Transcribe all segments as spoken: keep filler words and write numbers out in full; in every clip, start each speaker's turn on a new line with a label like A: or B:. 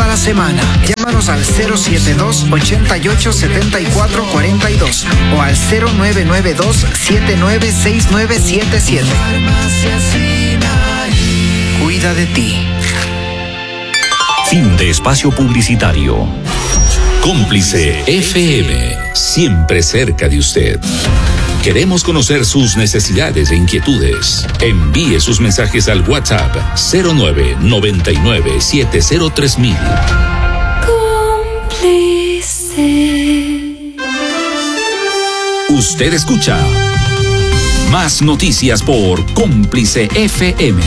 A: la semana. Llámanos al cero siete dos, ochenta y ocho, setenta y cuatro cuarenta y dos o al cero nueve nueve dos, siete nueve seis nueve siete siete. Cuida de ti.
B: Fin de espacio publicitario. Cómplice F M, siempre cerca de usted. Queremos conocer sus necesidades e inquietudes. Envíe sus mensajes al WhatsApp cero nueve noventa y nueve siete cero tres mil.
C: Cómplice.
B: Usted escucha más noticias por Cómplice F M.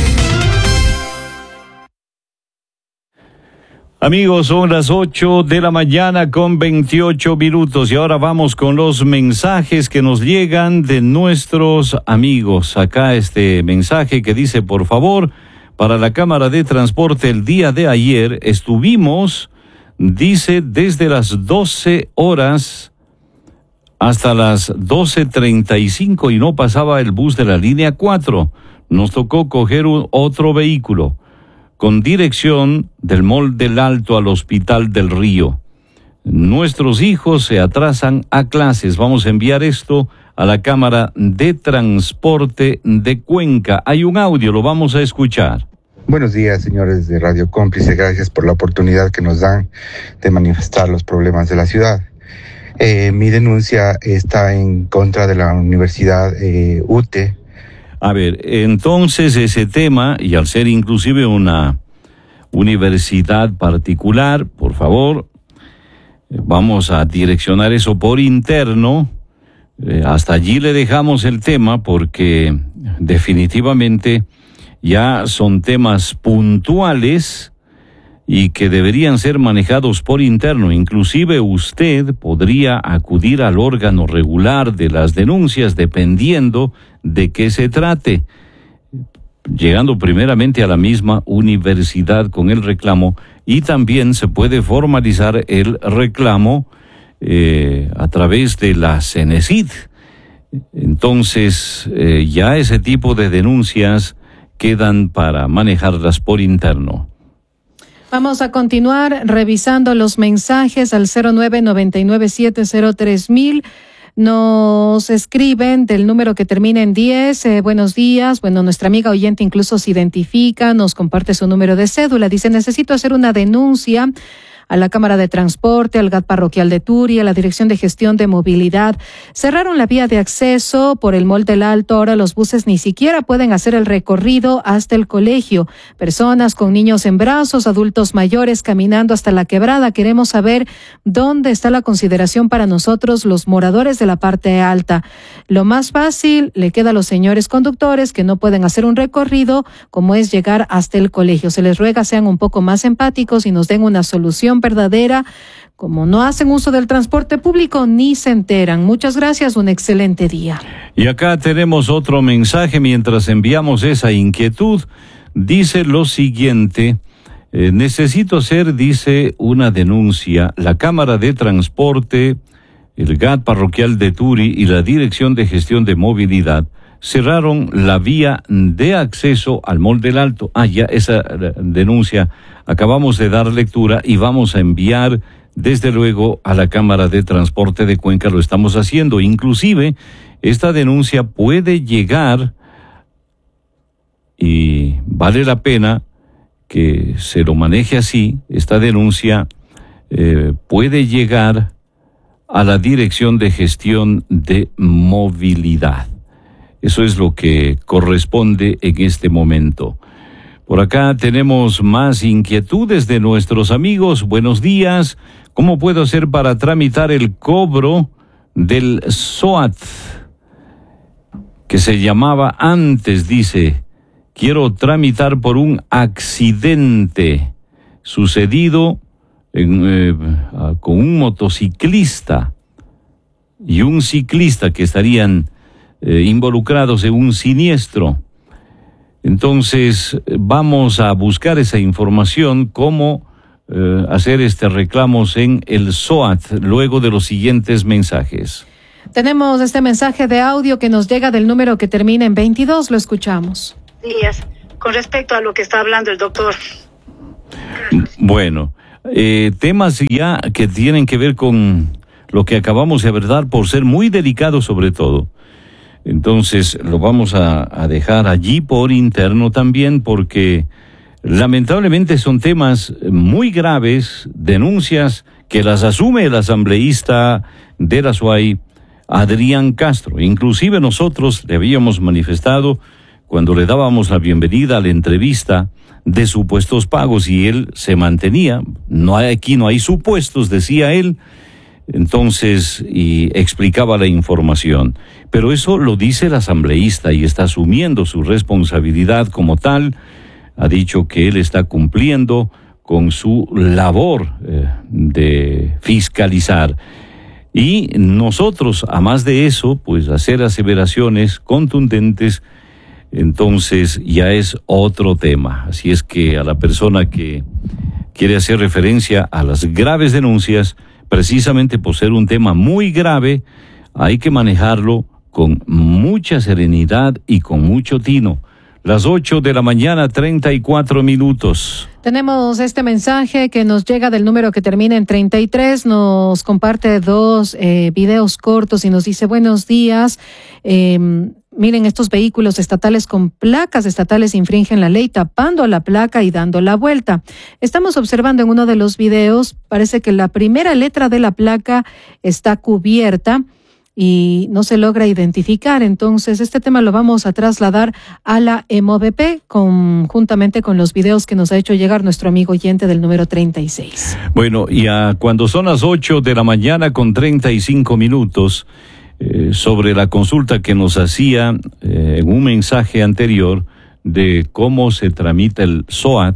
D: Amigos, son las ocho de la mañana con veintiocho minutos y ahora vamos con los mensajes que nos llegan de nuestros amigos. Acá este mensaje que dice, por favor, para la Cámara de Transporte el día de ayer estuvimos, dice, desde las doce horas hasta las doce treinta y cinco y no pasaba el bus de la línea cuatro. Nos tocó coger un, otro vehículo con dirección del Mall del Alto al Hospital del Río. Nuestros hijos se atrasan a clases. Vamos a enviar esto a la Cámara de Transporte de Cuenca. Hay un audio, lo vamos a escuchar.
E: Buenos días, señores de Radio Cómplice. Gracias por la oportunidad que nos dan de manifestar los problemas de la ciudad. Eh, mi denuncia está en contra de la Universidad eh, U T E.
D: A ver, entonces ese tema, y al ser inclusive una universidad particular, por favor, vamos a direccionar eso por interno. Eh, hasta allí le dejamos el tema porque definitivamente ya son temas puntuales y que deberían ser manejados por interno. Inclusive usted podría acudir al órgano regular de las denuncias dependiendo de qué se trate, llegando primeramente a la misma universidad con el reclamo, y también se puede formalizar el reclamo eh, a través de la Cenecit. Entonces eh, ya ese tipo de denuncias quedan para manejarlas por interno.
C: Vamos a continuar revisando los mensajes al cero nueve noventa y nueve siete cero tres mil. Nos escriben del número que termina en diez. Eh, buenos días. Bueno, nuestra amiga oyente incluso se identifica, nos comparte su número de cédula. Dice, necesito hacer una denuncia a la Cámara de Transporte, al G A T Parroquial de Turi, a la Dirección de Gestión de Movilidad. Cerraron la vía de acceso por el Mall del Alto. Ahora los buses ni siquiera pueden hacer el recorrido hasta el colegio. Personas con niños en brazos, adultos mayores caminando hasta la quebrada. Queremos saber dónde está la consideración para nosotros, los moradores de la parte alta. Lo más fácil le queda a los señores conductores que no pueden hacer un recorrido, como es llegar hasta el colegio. Se les ruega sean un poco más empáticos y nos den una solución verdadera. Como no hacen uso del transporte público, ni se enteran. Muchas gracias, un excelente día.
D: Y acá tenemos otro mensaje mientras enviamos esa inquietud. Dice lo siguiente, eh, necesito hacer, dice, una denuncia. La Cámara de Transporte, el G A T Parroquial de Turi y la Dirección de Gestión de Movilidad cerraron la vía de acceso al Mall del Alto. Ah, ya esa denuncia acabamos de dar lectura y vamos a enviar desde luego a la Cámara de Transporte de Cuenca. Lo estamos haciendo. Inclusive esta denuncia puede llegar, y vale la pena que se lo maneje así, esta denuncia eh, puede llegar a la Dirección de Gestión de Movilidad. Eso es lo que corresponde en este momento. Por acá tenemos más inquietudes de nuestros amigos. Buenos días. ¿Cómo puedo hacer para tramitar el cobro del SOAT? Que se llamaba antes, dice. Quiero tramitar por un accidente sucedido en, eh, con un motociclista y un ciclista que estarían Eh, involucrados en un siniestro. Entonces vamos a buscar esa información, cómo eh, hacer este reclamos en el SOAT luego de los siguientes mensajes.
C: Tenemos este mensaje de audio que nos llega del número que termina en veintidós, lo escuchamos.
F: Días, con respecto a lo que está hablando el doctor.
D: Bueno, Eh, temas ya que tienen que ver con lo que acabamos de abordar, por ser muy delicados sobre todo. Entonces lo vamos a, a dejar allí por interno también, porque lamentablemente son temas muy graves, denuncias que las asume el asambleísta de la SUAY, Adrián Castro. Inclusive nosotros le habíamos manifestado cuando le dábamos la bienvenida a la entrevista de supuestos pagos, y él se mantenía. No hay, aquí no hay supuestos, decía él. Entonces, y explicaba la información. Pero eso lo dice el asambleísta y está asumiendo su responsabilidad como tal. Ha dicho que él está cumpliendo con su labor eh, de fiscalizar. Y nosotros, a más de eso, pues hacer aseveraciones contundentes, entonces ya es otro tema. Así es que a la persona que quiere hacer referencia a las graves denuncias, precisamente por ser un tema muy grave, hay que manejarlo con mucha serenidad y con mucho tino. Las ocho de la mañana, treinta y cuatro minutos.
C: Tenemos este mensaje que nos llega del número que termina en treinta y tres, nos comparte dos eh, videos cortos y nos dice: buenos días, eh, miren, estos vehículos estatales con placas estatales infringen la ley tapando la placa y dando la vuelta. Estamos observando en uno de los videos, parece que la primera letra de la placa está cubierta y no se logra identificar. Entonces, este tema lo vamos a trasladar a la E M O V P conjuntamente con los videos que nos ha hecho llegar nuestro amigo oyente del número treinta y seis.
D: Bueno, y a, cuando son las ocho de la mañana con treinta y cinco minutos, eh, sobre la consulta que nos hacía eh, en un mensaje anterior de cómo se tramita el SOAT.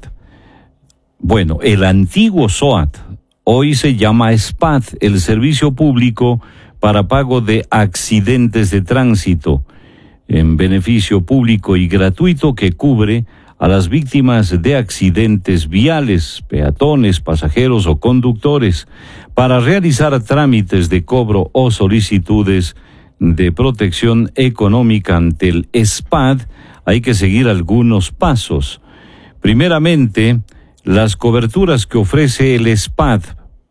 D: Bueno, el antiguo SOAT hoy se llama S P A D, el Servicio Público para Pago de Accidentes de Tránsito, en beneficio público y gratuito, que cubre a las víctimas de accidentes viales, peatones, pasajeros o conductores. Para realizar trámites de cobro o solicitudes de protección económica ante el S P A D, hay que seguir algunos pasos. Primeramente, las coberturas que ofrece el S P A D: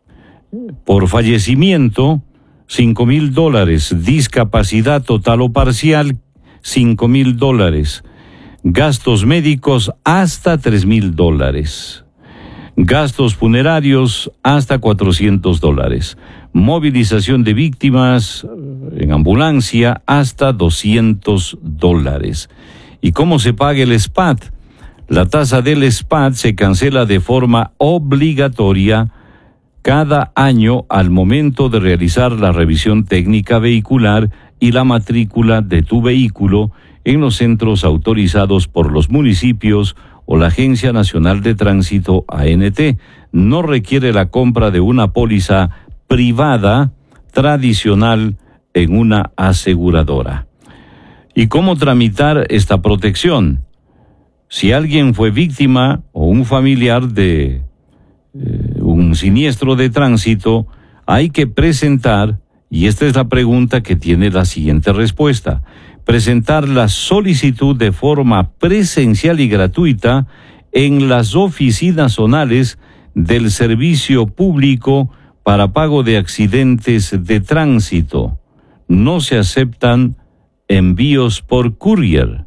D: por fallecimiento, cinco mil dólares; discapacidad total o parcial, cinco mil dólares; gastos médicos, hasta tres mil dólares; gastos funerarios, hasta cuatrocientos dólares; movilización de víctimas en ambulancia, hasta doscientos dólares. ¿Y cómo se paga el S P A D? La tasa del S P A D se cancela de forma obligatoria cada año al momento de realizar la revisión técnica vehicular y la matrícula de tu vehículo en los centros autorizados por los municipios o la Agencia Nacional de Tránsito, A N T. No requiere la compra de una póliza privada tradicional en una aseguradora. ¿Y cómo tramitar esta protección? Si alguien fue víctima o un familiar de eh, un siniestro de tránsito, hay que presentar, y esta es la pregunta que tiene la siguiente respuesta, presentar la solicitud de forma presencial y gratuita en las oficinas zonales del Servicio Público para Pago de Accidentes de Tránsito. No se aceptan envíos por courier.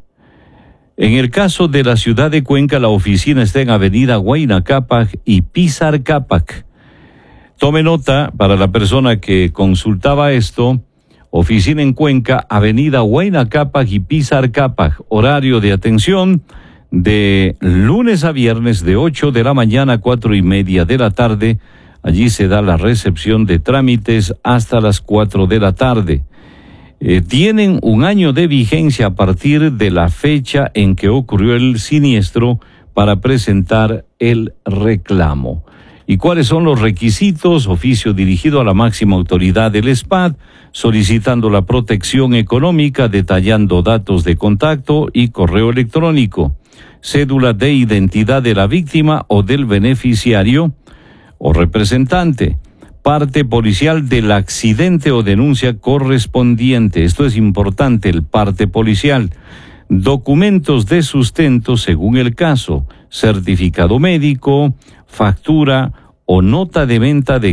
D: En el caso de la ciudad de Cuenca, la oficina está en Avenida Huayna Cápac y Pizar Cápac. Tome nota para la persona que consultaba esto: oficina en Cuenca, Avenida Huayna Cápac y Pizar Cápac. Horario de atención de lunes a viernes de ocho de la mañana a cuatro y media de la tarde. Allí se da la recepción de trámites hasta las cuatro de la tarde. Eh, tienen un año de vigencia a partir de la fecha en que ocurrió el siniestro para presentar el reclamo. ¿Y cuáles son los requisitos? Oficio dirigido a la máxima autoridad del S P A D, solicitando la protección económica, detallando datos de contacto y correo electrónico, cédula de identidad de la víctima o del beneficiario o representante, parte policial del accidente o denuncia correspondiente. Esto es importante, el parte policial. Documentos de sustento según el caso, certificado médico, factura o nota de venta de